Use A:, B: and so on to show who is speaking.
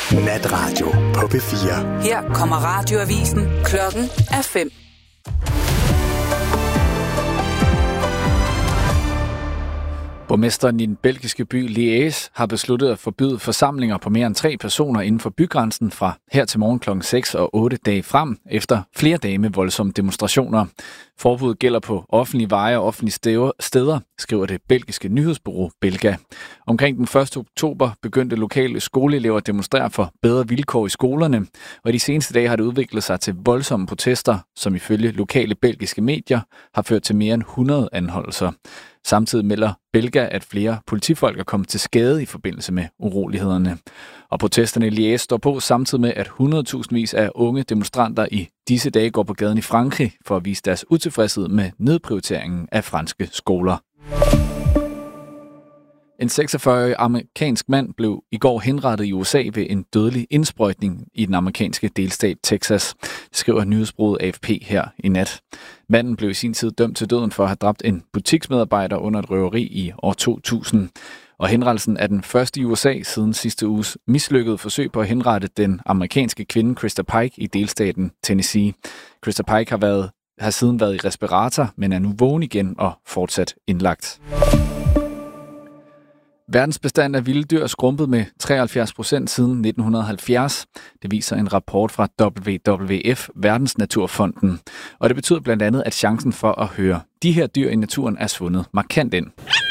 A: Natradio på P4.
B: Her kommer radioavisen. Klokken er 5.
C: Borgmesteren i den belgiske by Liège har besluttet at forbyde forsamlinger på mere end 3 personer inden for bygrænsen fra her til morgen kl. 6 og 8 dage frem, efter flere dage med voldsomme demonstrationer. Forbuddet gælder på offentlige veje og offentlige steder, skriver det belgiske nyhedsbureau Belga. Omkring den 1. oktober begyndte lokale skoleelever at demonstrere for bedre vilkår i skolerne, og de seneste dage har det udviklet sig til voldsomme protester, som ifølge lokale belgiske medier har ført til mere end 100 anholdelser. Samtidig melder Belga, at flere politifolk er kommet til skade i forbindelse med urolighederne. Og protesterne i Liège står på samtidig med, at 100.000vis af unge demonstranter i disse dage går på gaden i Frankrig for at vise deres utilfredshed med nedprioriteringen af franske skoler. En 46-årig amerikansk mand blev i går henrettet i USA ved en dødelig indsprøjtning i den amerikanske delstat Texas, skriver nyhedsbureauet AFP her i nat. Manden blev i sin tid dømt til døden for at have dræbt en butiksmedarbejder under et røveri i år 2000. Og henrettelsen er den første i USA siden sidste uges mislykkede forsøg på at henrette den amerikanske kvinde Krista Pike i delstaten Tennessee. Krista Pike har siden været i respirator, men er nu vågen igen og fortsat indlagt. Verdens bestand af vilde dyr er skrumpet med 73% siden 1970. Det viser en rapport fra WWF, Verdensnaturfonden. Og det betyder blandt andet, at chancen for at høre de her dyr i naturen er svundet markant ind.